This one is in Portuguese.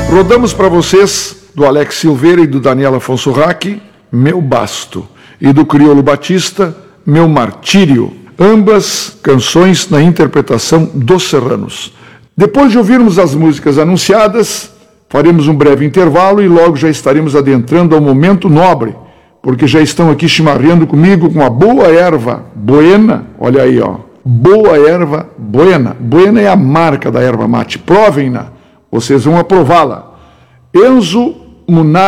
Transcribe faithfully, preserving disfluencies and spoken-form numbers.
Rodamos para vocês, do Alex Silveira e do Daniel Afonso Rack, Meu Basto, e do Criolo Batista, Meu Martírio, ambas canções na interpretação dos Serranos. Depois de ouvirmos as músicas anunciadas, faremos um breve intervalo e logo já estaremos adentrando ao momento nobre, porque já estão aqui chimarreando comigo com a boa erva buena, olha aí, ó, boa erva buena. Buena é a marca da erva mate, provem-na, vocês vão aprová-la. Enzo Munar